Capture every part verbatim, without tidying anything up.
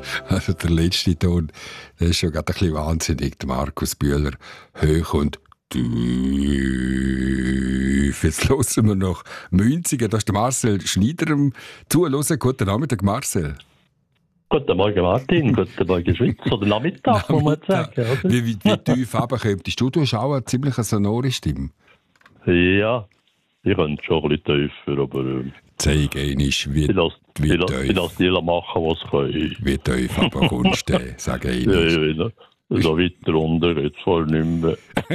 Also der letzte Ton, der ist schon gerade ein bisschen wahnsinnig. Der Markus Bühler, hoch und tief. Jetzt hören wir noch Münzigen. Da ist der Marcel Schneider am Zuhören. Guten Nachmittag, Marcel. Guten Morgen, Martin. Guten Morgen, Schweiz. Oder Nachmittag, muss man sagen. Oder? Wie, wie, wie tief runterkommst du? Du hast auch eine ziemlich sonore Stimme. Ja, ich könnte schon ein bisschen tiefer, aber... Äh, Zeig einmal, wie, ich lasse wie ich, tief. ich lasse die machen, was sie können. Wie tief aber kommst du? Sag Ja, einmal. ja, ja. So weiter runter geht es voll nicht mehr.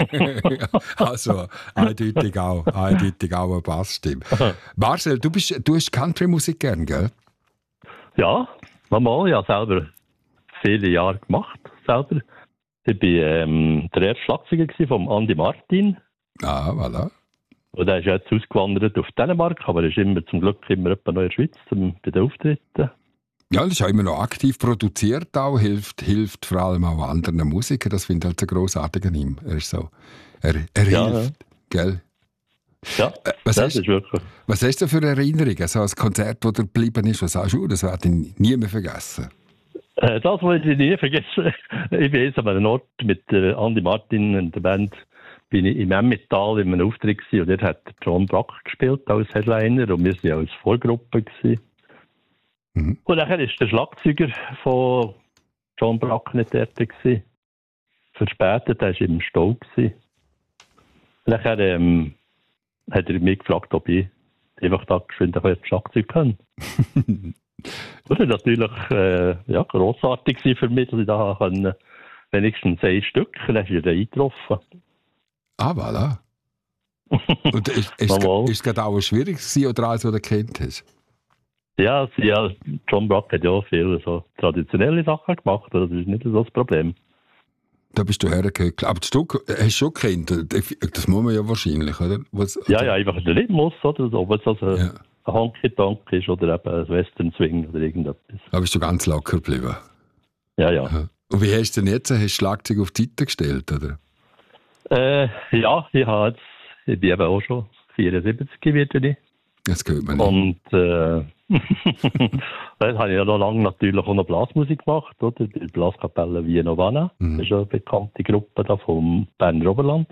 Also, eindeutig auch, eindeutig auch eine Bassstimme. Marcel, du, bist, du hast Country-Musik gern, gell? Ja, normal. Ich habe selber viele Jahre gemacht. Selber. Ich war ähm, der erste Schlagzeuger von Andy Martin. Ah, voilà. Und er ist jetzt ausgewandert auf Dänemark, aber er ist immer, zum Glück immer noch in der Schweiz zum, bei den Auftritten. Ja, das ist auch immer noch aktiv produziert, auch, hilft, hilft vor allem auch anderen Musikern. Das finde ich halt so grossartig an ihm. Er ist so, er, er Ja, hilft, ja. gell? Ja, Äh, was, das hast, ist wirklich. was hast du für Erinnerungen? Also ein Konzert, das dir geblieben ist, was sagst du, das werde ich nie mehr vergessen. Äh, das wollte ich nie vergessen. Ich bin jetzt an einem Ort mit äh, Andy Martin und der Band, bin ich im Emmental in einem Auftritt gewesen, und dort hat John Brack gespielt als Headliner und wir waren als Vorgruppe gewesen. Mhm. Und nachher war der Schlagzeuger von John Brack nicht dort gewesen. Verspätet, er war im Stau gewesen. Nachher ähm, hat er mich gefragt, ob ich einfach da geschwind ein Schlagzeug kann. Das war natürlich äh, ja, grossartig für mich, dass ich da können, wenigstens ein Stück, dann ist er eingetroffen. Ah, voilà. Und ist, ist, ist es gerade auch schwierig gewesen, oder eins, das du kennt hast? Ja, ja, John Brack hat ja viele so traditionelle Sachen gemacht, das ist nicht so das Problem. Da bist du hergehört. Aber das Stück hast du schon gekannt, das muss man ja wahrscheinlich, oder? Was, oder? Ja, ja, einfach der Rhythmus, oder? Ob es also Ja. ein Honky-Tonk ist oder eben ein Western-Swing oder irgendetwas. Da bist du ganz locker geblieben. Ja, ja. Und wie hast du denn jetzt? Hast du Schlagzeug auf die Seite gestellt, oder? Äh, ja, ich, habe jetzt, ich bin eben auch schon vierundsiebzig werde ich. Das gehört man nicht. Und äh, dann habe ich ja noch lange natürlich auch noch Blasmusik gemacht, oder? Die Blaskapelle Via Novana. Mhm. Das ist eine bekannte Gruppe da vom Berner Oberland.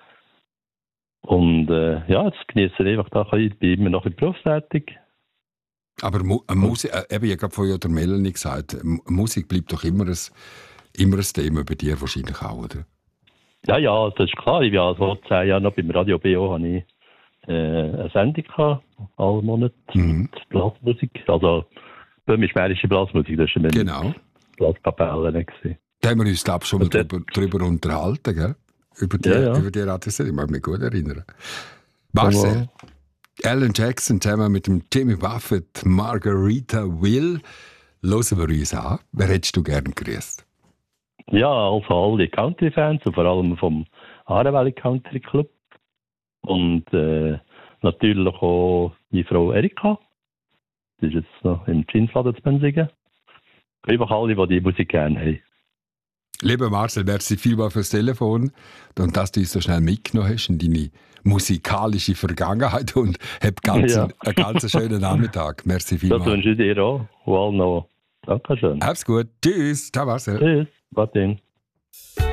Und äh, ja, jetzt genieße ich einfach da, ich bin immer noch in berufstätig. Aber Mu Musik, äh, eben, ich habe vorhin der Melanie gesagt, M Musik bleibt doch immer ein, immer ein Thema bei dir wahrscheinlich auch, oder? Ja, ja, das ist klar. Ich war vor zehn Jahren noch beim Radio B O, habe ich äh, eine Sendung gehabt, alle Monate, mhm. mit Blasmusik. Also, böhmisch-mährische Blasmusik, das war genau. Blaskapelle. Da haben wir uns, glaube ich, schon mal drüber, drüber unterhalten, gell? Über die, ja, ja. Über die Radiosendung, ich mag mich gut erinnern. Marcel, Alan Jackson zusammen mit dem Jimmy Buffett, Margarita Will, hören wir uns an. Wer hättest du gern gegrüßt? Ja, also alle Country-Fans, und vor allem vom Aare Valley Country Club. Und äh, natürlich auch meine Frau Erika. Die ist jetzt noch im Jeansladen zu Benzigen. Einfach alle, die die Musik gerne haben. Lieber Marcel, merci vielmals fürs Telefon und dass du uns so schnell mitgenommen hast in deine musikalische Vergangenheit, und hab ganz ja. einen ganz schönen Nachmittag. Merci vielmals. Das wünsche ich dir auch und allen noch. Dankeschön. Hab's gut. Tschüss. Ciao, Marcel. Tschüss. Martin.